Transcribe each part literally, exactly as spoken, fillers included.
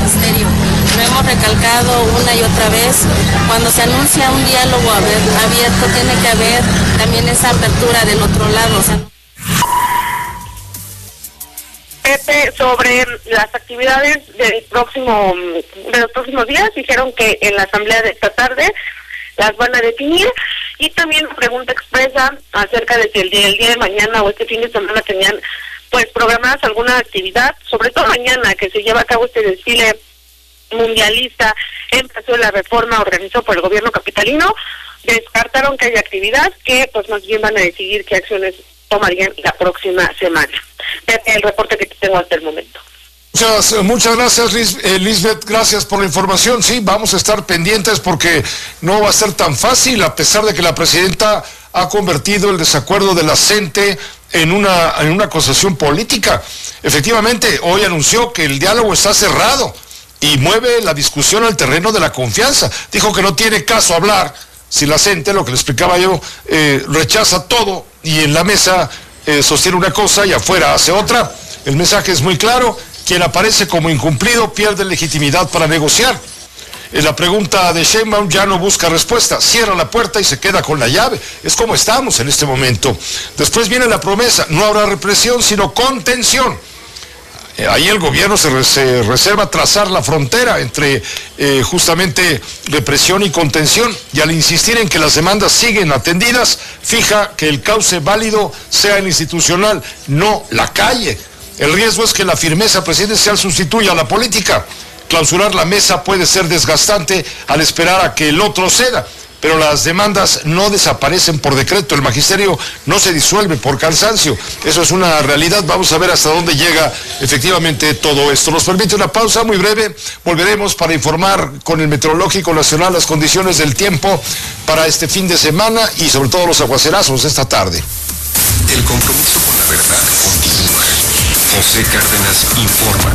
Ministerio. Lo hemos recalcado una y otra vez. Cuando se anuncia un diálogo abierto, tiene que haber también esa apertura del otro lado. O sea, Pepe, sobre las actividades del próximo, de los próximos días, dijeron que en la asamblea de esta tarde las van a definir, y también pregunta expresa acerca de si el día, el día de mañana o este fin de semana tenían pues programadas alguna actividad, sobre todo mañana que se lleva a cabo este desfile mundialista en Paseo de la Reforma organizado por el gobierno capitalino. Descartaron que haya actividad, que pues más bien van a decidir qué acciones tomarían la próxima semana. El reporte que tengo hasta el momento. Muchas, muchas gracias, Liz, eh, Lisbeth, gracias por la información. Sí, vamos a estar pendientes porque no va a ser tan fácil, a pesar de que la presidenta ha convertido el desacuerdo de la CENTE en una, en una acusación política. Efectivamente, hoy anunció que el diálogo está cerrado y mueve la discusión al terreno de la confianza. Dijo que no tiene caso hablar si la CENTE, lo que le explicaba yo, eh, rechaza todo y en la mesa eh, sostiene una cosa y afuera hace otra. El mensaje es muy claro: quien aparece como incumplido pierde legitimidad para negociar. Eh, la pregunta de Sheinbaum ya no busca respuesta, cierra la puerta y se queda con la llave. Es como estamos en este momento. Después viene la promesa: no habrá represión, sino contención. Eh, ahí el gobierno se, re, se reserva trazar la frontera entre eh, justamente represión y contención, y al insistir en que las demandas siguen atendidas, fija que el cauce válido sea el institucional, no la calle. El riesgo es que la firmeza presidencial sustituya a la política. Clausurar la mesa puede ser desgastante al esperar a que el otro ceda, pero las demandas no desaparecen por decreto, el magisterio no se disuelve por cansancio. Eso es una realidad. Vamos a ver hasta dónde llega efectivamente todo esto. Nos permite una pausa muy breve, volveremos para informar con el Meteorológico Nacional las condiciones del tiempo para este fin de semana y sobre todo los aguacerazos de esta tarde. El compromiso con la verdad continúa. José Cárdenas informa.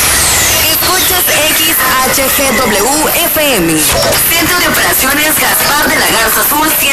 Escuchas X H G W F M. Centro de Operaciones Gaspar de la Garza Azul.